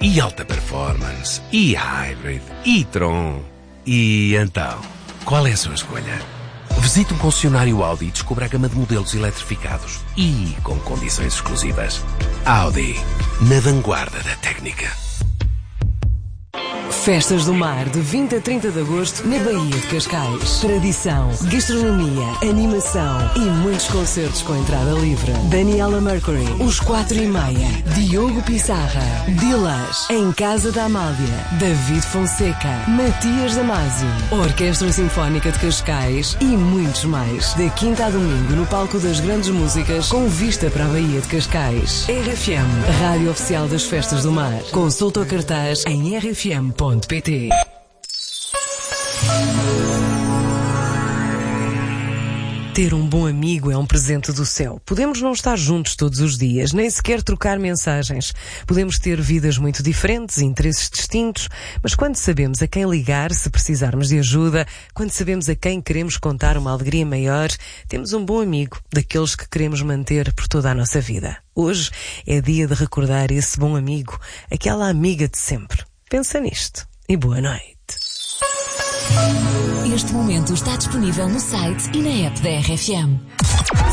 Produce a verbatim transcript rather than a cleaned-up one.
e alta performance, e hybrid, e Tron. E então, qual é a sua escolha? Visite um concessionário Audi e descubra a gama de modelos eletrificados e com condições exclusivas. Audi, na vanguarda da técnica. Festas do Mar, de vinte a trinta de agosto, na Baía de Cascais. Tradição, gastronomia, animação e muitos concertos com entrada livre. Daniela Mercury, Os Quatro e Meia, Diogo Pissarra, Dilas, Em Casa da Amália, David Fonseca, Matias Damasio, Orquestra Sinfónica de Cascais e muitos mais. Da quinta a domingo, no palco das grandes músicas, com vista para a Baía de Cascais. R F M, Rádio Oficial das Festas do Mar. Consulta o cartaz em r f m ponto p t. Ter um bom amigo é um presente do céu. Podemos não estar juntos todos os dias, nem sequer trocar mensagens. Podemos ter vidas muito diferentes, interesses distintos, mas quando sabemos a quem ligar se precisarmos de ajuda, quando sabemos a quem queremos contar uma alegria maior, temos um bom amigo, daqueles que queremos manter por toda a nossa vida. Hoje é dia de recordar esse bom amigo, aquela amiga de sempre. Pensa nisto e boa noite. Este momento está disponível no site e na app da R F M.